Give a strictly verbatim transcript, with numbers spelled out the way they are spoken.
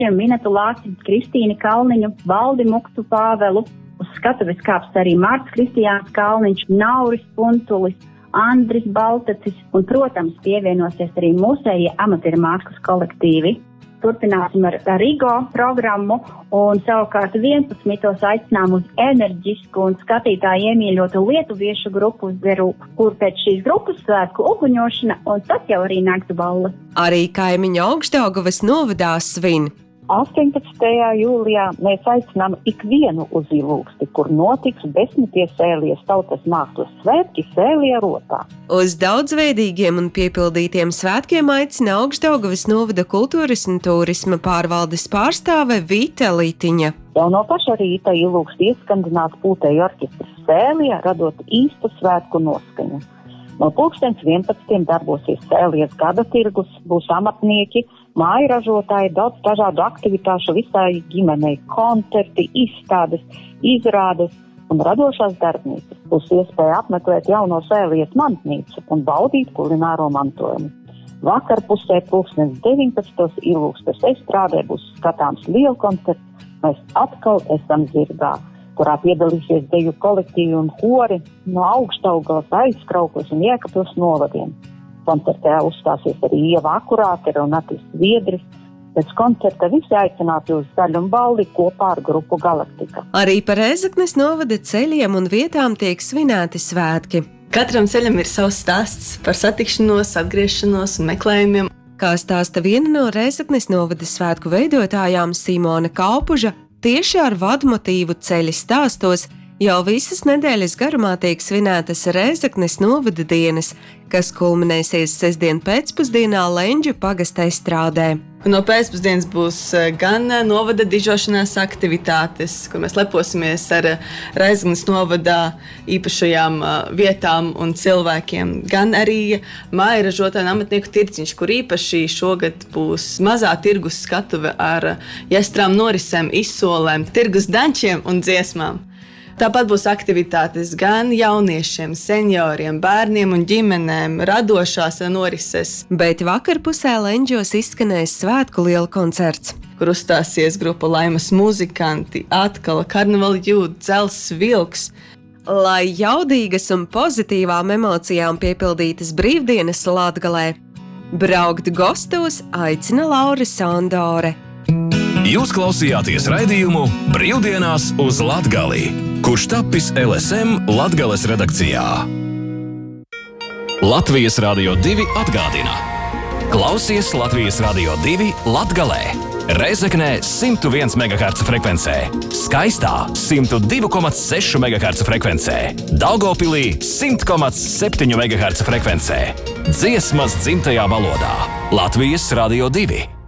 Lāčiem, Minatu Lāci, Kristīni Kalniņu, Valdi Muktu Pāvelu. Uz skatuves kāps arī Mārts Kristijāns Kalniņš, Nauris Puntulis, Andris Baltacis un, protams, pievienosies arī mūsējie amatieru mākslas kolektīvi. Turpināsim ar Rigo programmu un savukārt vienpadsmitos aicinām uz enerģisku un skatītāju iemīļotu lietuviešu grupu Zeru, kur pēc šīs grupas svētku uguņošana un tad jau arī nakts balla. Arī kaimiņu Augšdaugavas novadā svin. astoņpadsmitajā jūlijā mēs aicinām ikvienu uz Ilūksti, kur notiks desmitie Sēlijas tautas mākslas svētki Sēlija rotā. Uz daudzveidīgiem un piepildītiem svētkiem aicina Augšdaugavas novada kultūras un turisma pārvaldes pārstāve Vita Litiņa. Jau no paša rīta Ilūksti ieskandināts pūtēju orķestris Sēlija, radot īstu svētku noskaņu. No pulkstens vienpadsmitiem darbosies Sēlijas gada tirgus, būs amatnieki, māju ražotāji, daudz dažādu aktivitāšu visai ģimenei, koncerti, izstādes, izrādes un radošās darbnīcas. Būs iespēja apmeklēt jauno Sēlijas mantnīcu un baudīt kulināro mantojumu. Vakarpusē pulkstens deviņpadsmitos Ilūkstes estrādē būs skatāms liela koncerts Mēs atkal esam zirgā, kurā piedalīsies deju kolektīvi un hori no Augšdaugavas, Aizkraukles un Jēkabpils novadiem. Koncertē uzstāsies arī Ieva Akurātere un Atis Viedris. Pēc koncerta visi aicināti uz zaļumu balli kopā ar grupu Galaktika. Arī par Rēzeknes novada ceļiem un vietām tiek svinēti svētki. Katram ceļam ir savs stāsts par satikšanos, atgriešanos un meklējumiem. Kā stāsta viena no Rēzeknes novada svētku veidotājām Simona Kaupuža, tieši ar vadmotīvu ceļi stāstos jau visas nedēļas garumā tiek svinētas Rēzeknes novada dienas, kas kulminēsies sestdien pēcpusdienā Leņģu pagasta estrādē. No pēcpusdienas būs gan novada dižošanās aktivitātes, kur mēs leposimies ar Rēzeknes novadā īpašajām vietām un cilvēkiem, gan arī māju ražotāju un amatnieku tirciņš, kur īpaši šogad būs mazā tirgus skatuve ar jastrām norisēm, izsolēm, tirgus dančiem un dziesmām. Tāpat būs aktivitātes gan jauniešiem, senioriem, bērniem un ģimenēm, radošās norises. Bet vakarpusē Leņģos izskanēs svētku liela koncerts, kur uzstāsies grupa Laimas muzikanti, Atkala, Karnevala jūda, Dzelzs vilks. Lai jaudīgas un pozitīvām emocijām piepildītas brīvdienas Latgalē, braukt gostos aicina Laura Sandore. Jūs klausījāties raidījumu Brīvdienās uz Latgali, kurš tapis L S M Latgales redakcijā. Latvijas Radio divi atgādina. Klausies Latvijas Radio divi Latgalē. Rēzeknē simt viens megaherca frekvencē, Skaistā simt divi komats seši megaherca frekvencē, Daugavpilī simt komats septiņi megaherca frekvencē. Dziesmas dzimtajā valodā. Latvijas Radio divi.